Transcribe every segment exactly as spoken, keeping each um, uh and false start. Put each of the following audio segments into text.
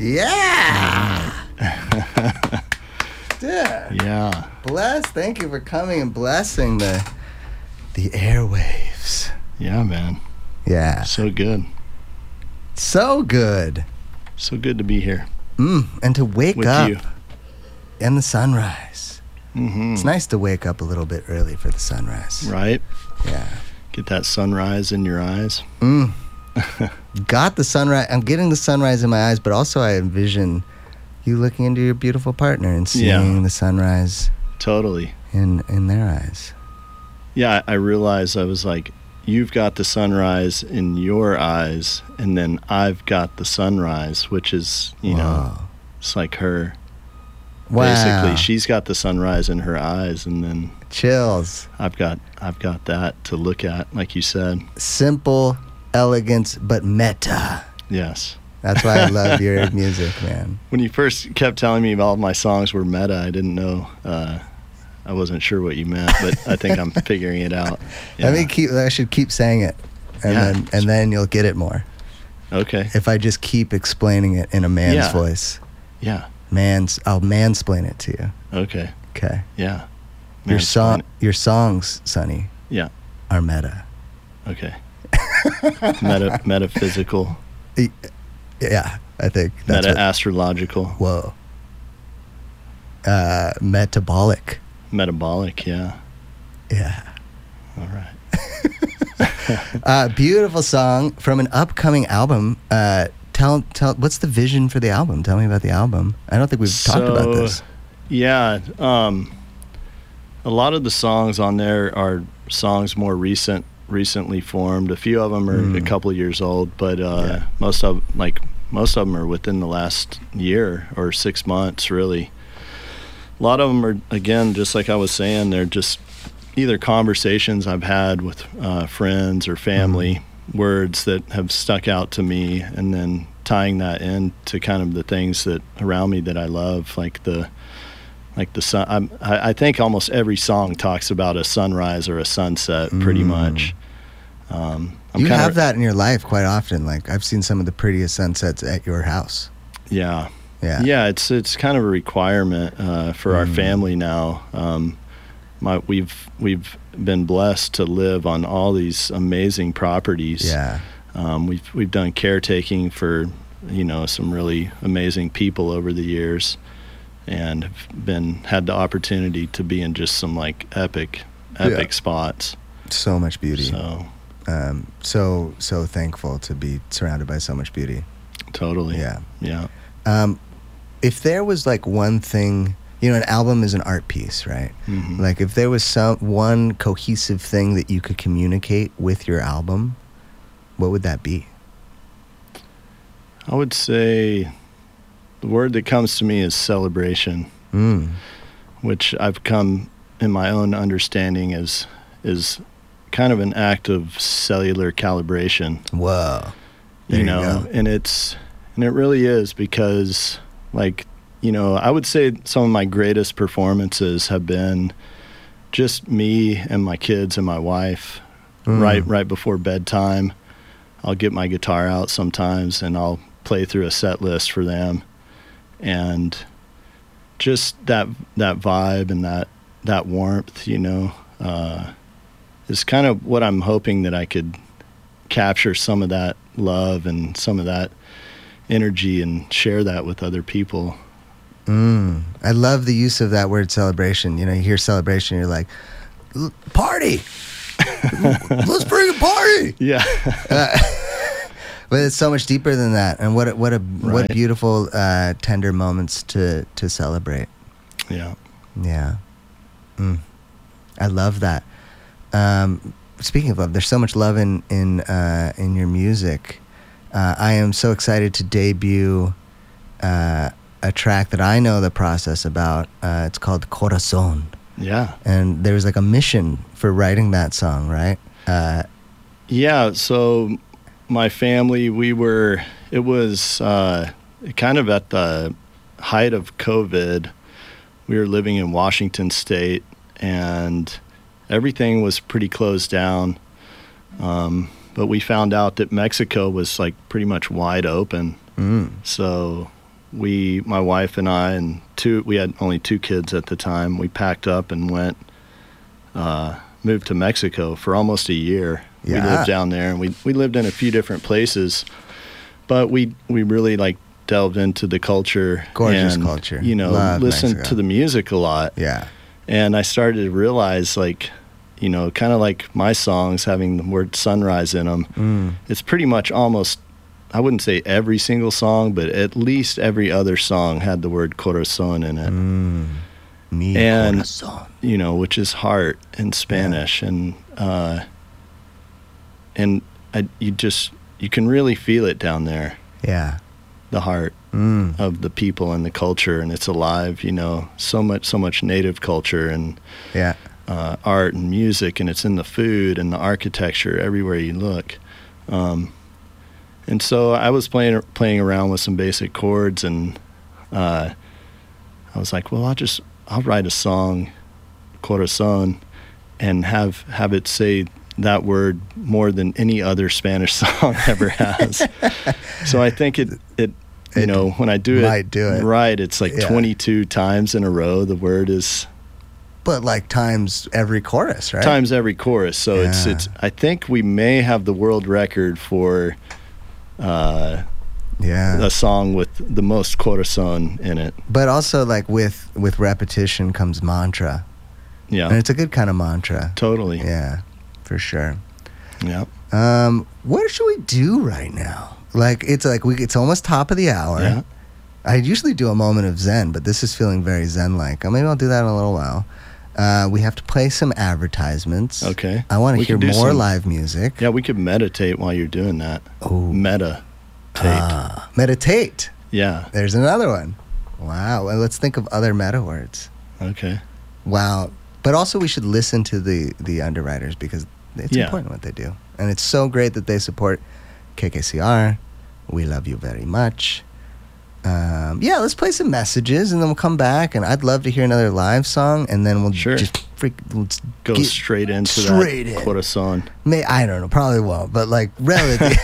Yeah. Dude. Yeah. Bless. Thank you for coming and blessing the the airwaves. Yeah, man. Yeah. So good. So good. So good to be here. Mm, and to wake with up you. in the sunrise. Mm-hmm. It's nice to wake up a little bit early for the sunrise. Right? Yeah. Get that sunrise in your eyes. Mm. Got the sunrise. I'm getting the sunrise in my eyes, but also I envision you looking into your beautiful partner and seeing Yeah. the sunrise Totally. in in their eyes. Yeah, I I realized I was like, you've got the sunrise in your eyes, and then I've got the sunrise, which is, you know, Wow. it's like her. Wow. Basically, she's got the sunrise in her eyes, and then Chills. I've got I've got that to look at, like you said. Simple, elegance, but meta. Yes. That's why I love your music, man. When you first kept telling me all my songs were meta, I didn't know. Uh, I wasn't sure what you meant, but I think I'm figuring it out. Yeah. Let me keep. I should keep saying it, and Yeah. then and then you'll get it more. Okay. If I just keep explaining it in a man's Yeah. voice, Yeah. man's. I'll mansplain it to you. Okay. Okay. Yeah. Your Man, song, explain your songs, Sonny, it. Yeah. are meta. Okay. Meta metaphysical. Yeah, I think that's Meta what, astrological. whoa. Uh, metabolic. Metabolic. Yeah. Yeah. All right. Uh, beautiful song from an upcoming album. Uh, tell tell what's the vision for the album? Tell me about the album. I don't think we've talked about So, this. Yeah. Um, a lot of the songs on there are songs more recent, recently formed. A few of them are Mm. a couple of years old, but uh, Yeah. most of like most of them are within the last year or six months, really. A lot of them are, again, just like I was saying, they're just either conversations I've had with uh, friends or family, Mm-hmm. words that have stuck out to me, and then tying that into kind of the things that around me that I love, like the like the sun. I'm, I, I think almost every song talks about a sunrise or a sunset, pretty Mm. much. Um, I'm You kinda- have that in your life quite often. Like I've seen some of the prettiest sunsets at your house. Yeah. Yeah. Yeah, it's it's kind of a requirement uh, for our Mm. family now. Um, my we've we've been blessed to live on all these amazing properties. Yeah. Um, we've we've done caretaking for, you know, some really amazing people over the years, and have been had the opportunity to be in just some like epic epic Yeah. spots. So much beauty. So Um, so so thankful to be surrounded by so much beauty. totally. Yeah. Yeah. Um, if there was like one thing, you know, an album is an art piece, right? Mhm. Like if there was some one cohesive thing that you could communicate with your album, what would that be? I would say the word that comes to me is celebration, Mm. which I've come in my own understanding is is kind of an act of cellular calibration. Whoa. There you you know, go. and it's and it really is, because like, you know, I would say some of my greatest performances have been just me and my kids and my wife Mm. right right before bedtime. I'll get my guitar out sometimes and I'll play through a set list for them, and just that that vibe and that that warmth, you know, uh, is kind of what I'm hoping that I could capture some of that love and some of that energy and share that with other people. Mm. I love the use of that word celebration. You know, you hear celebration, you're like, "L- party. Let's bring a party. Yeah. Uh, but it's so much deeper than that. And what a, what a what Right. beautiful uh, tender moments to to celebrate. Yeah. Yeah. Mm. I love that. Um, speaking of love, there's so much love in in uh, in your music. Uh, I am so excited to debut uh, a track that I know the process about. Uh, it's called Corazon, Yeah. and there was like a mission for writing that song, right? Uh, Yeah, so my family, we were, it was uh, kind of at the height of COVID. We were living in Washington State, and everything was pretty closed down. Um, but we found out that Mexico was like pretty much wide open. mm, So we, my wife and I, and two, we had only two kids at the time. We packed up and went, uh, moved to Mexico for almost a year. Yeah. We lived down there, and we, we lived in a few different places, but we, we really like delved into the culture. Gorgeous and, culture. You know, Love listened Mexico. to the music a lot. Yeah. And I started to realize, like, you know, kind of like my songs having the word sunrise in them, Mm. it's pretty much almost, I wouldn't say every single song, but at least every other song had the word corazón in it. Mm. Mi And, corazón. you know, which is heart in Spanish. Yeah. And, uh, and I, you just, you can really feel it down there. Yeah. The heart Mm. of the people and the culture, and it's alive, you know, so much, so much native culture and Yeah. uh, art and music, and it's in the food and the architecture everywhere you look. Um, and so I was playing playing around with some basic chords, and uh, I was like, well, I'll just I'll write a song, corazón, and have have it say that word more than any other Spanish song ever has. So I think it it you It know when I do it, might do it. right, it's like Yeah. twenty-two times in a row the word is. But like times every chorus, right? Times every chorus. So it's Yeah. it's. I think we may have the world record for uh, Yeah. a song with the most corazón in it. But also like with with repetition comes mantra. Yeah, And it's a good kind of mantra. totally. Yeah. For sure. Yeah, Um, what should we do right now? Like it's like we it's almost top of the hour. yeah. I usually do a moment of zen, but this is feeling very zen-like. Uh, Maybe I'll do that in a little while. Uh, we have to play some advertisements. Okay. I want to We hear can do more some- live music. Yeah, we could meditate while you're doing that. Oh, Meta. Tate. ah, meditate. Yeah. There's another one. Wow. Well, let's think of other meta words. Okay. Wow. But also we should listen to the, the underwriters because it's Yeah. important what they do. And it's so great that they support K K C R. We love you very much. Um, yeah, let's play some messages and then we'll come back. And I'd love to hear another live song. And then we'll Sure. just freak, let's Go get- straight into straight that in. corazón. May I don't know, probably won't, but like relative.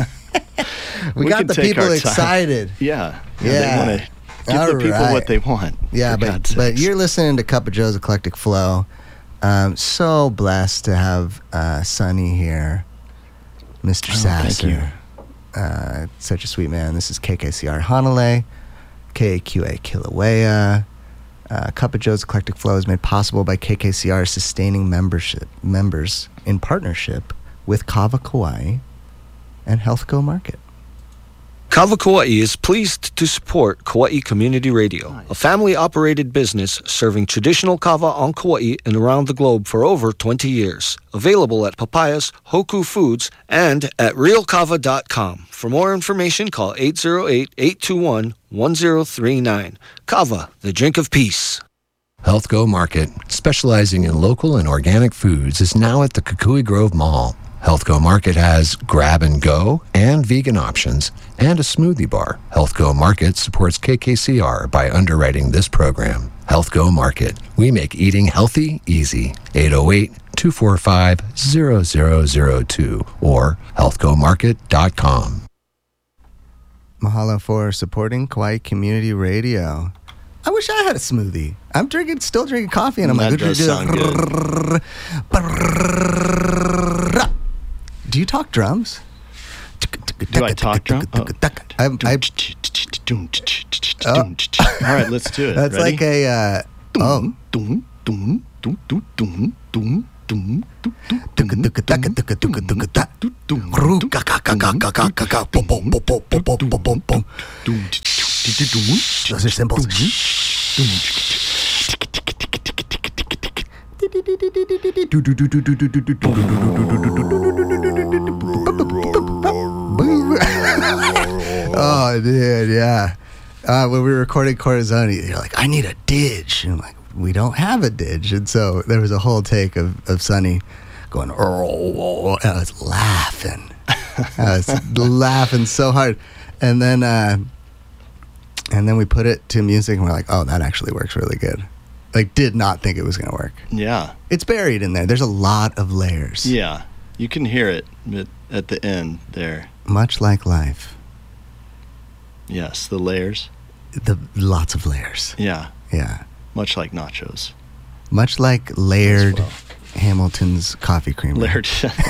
we, We got can the take people our time. excited. Yeah. Yeah. They want to give All the people right. what they want. Yeah, for but God's but sakes. you're listening to Cup of Joe's Eclectic Flow. Um, so blessed to have uh, Sonny here, Mister Oh, thank Sasser. you. Uh, such a sweet man. This is K K C R Hanalei, K A Q A Kilauea. Uh, Cup of Joe's Eclectic Flow is made possible by K K C R sustaining membership members in partnership with Kava Kauai and Health Go Market. Kava Kauai is pleased to support Kauai Community Radio, a family-operated business serving traditional kava on Kauai and around the globe for over twenty years. Available at Papayas, Hoku Foods, and at real kava dot com. For more information, call eight oh eight, eight two one, one oh three nine. Kava, the drink of peace. Health Go Market, specializing in local and organic foods, is now at the Kukui Grove Mall. Health Go Market has grab and go and vegan options and a smoothie bar. Health Go Market supports K K C R by underwriting this program. Health Go Market. We make eating healthy easy. eight oh eight, two four five, zero zero zero two or health go market dot com. Mahalo for supporting Kauai Community Radio. I wish I had a smoothie. I'm drinking, still drinking coffee, and I'm That like, does sound good. do you talk drums? Do I talk drum? Oh. I'm- I- All right, let's do it. that's Ready? like a. Uh, oh. Dum, dum, dum, dum, dum, dum, dum, dum, Those are cymbals. Oh, dude, yeah. Uh, when we were recording Corazoni, you're like, I need a didge. And I'm like, we don't have a didge. And so there was a whole take of, of Sonny going, oh, and I was laughing. I was laughing so hard. And then, uh, and then we put it to music and we're like, oh, that actually works really good. Like, did not think it was going to work. Yeah. It's buried in there. There's a lot of layers. Yeah. You can hear it at, at the end there. Much like life. Yes, the layers. the lots of layers. Yeah, Yeah. much like nachos. Much like Laird As well. Hamilton's coffee creamer. Laird.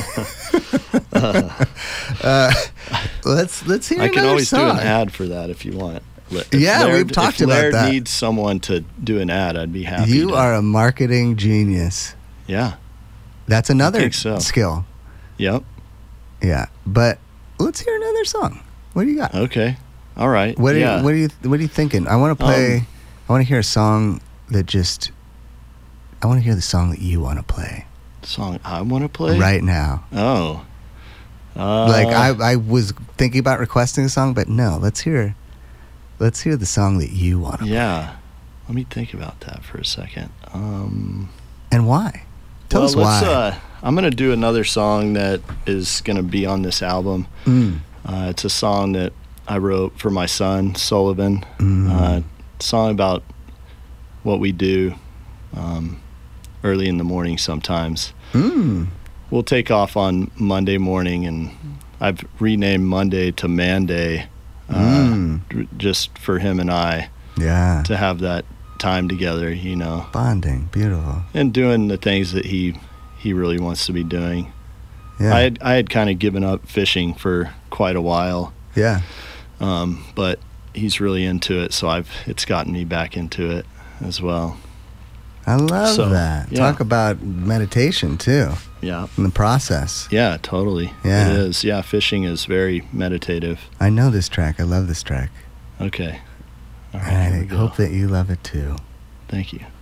Uh, let's let's hear I can another always song. do an ad for that if you want. If Yeah, we've Laird- talked if about Laird that. needs someone to do an ad, I'd be happy. You to. are a marketing genius. Yeah. That's another think so. skill. Yep. Yeah, but let's hear another song. What do you got? Okay. All right. What are yeah. you, what are you what are you thinking? I want to play. Um, I want to hear a song that just. I want to hear the song that you want to play Song I want to play right now. Oh. Uh, Like I, I was thinking about requesting a song, but no. Let's hear. Let's hear the song that you want to play. Yeah. Let me think about that for a second. Um. And why? Tell well, us why. let's, uh, I'm gonna do another song that is gonna be on this album. Mm. Uh, it's a song that I wrote for my son Sullivan. Mm. Uh, song about what we do um, early in the morning. Sometimes Mm. we'll take off on Monday morning, and I've renamed Monday to Man Day, uh, Mm. d- just for him and I Yeah. to have that time together. You know, Bonding. Beautiful. and doing the things that he he really wants to be doing. Yeah. I had I had kind of given up fishing for quite a while, yeah. um, but he's really into it, so I've it's gotten me back into it as well. I love So, that. yeah. Talk about meditation too Yeah, in the process. yeah, totally. Yeah. It is. Yeah, fishing is very meditative. I know this track. I love this track. Okay. All right. And here I we go. hope that you love it too. Thank you.